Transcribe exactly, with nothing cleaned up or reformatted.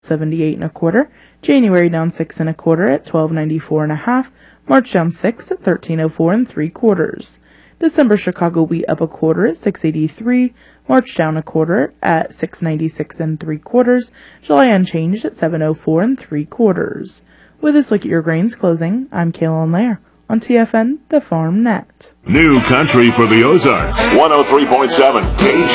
seventy-eight and a quarter. January down six and a quarter at twelve ninety-four and a half. March down six at thirteen oh four and three quarters. December Chicago wheat up a quarter at six eighty-three. March down a quarter at six ninety-six and three quarters. July unchanged at seven oh four and three quarters. With this look at your grains closing, I'm Kaylin Lair on T F N, the Farm Net. New country for the Ozarks. one oh three point seven K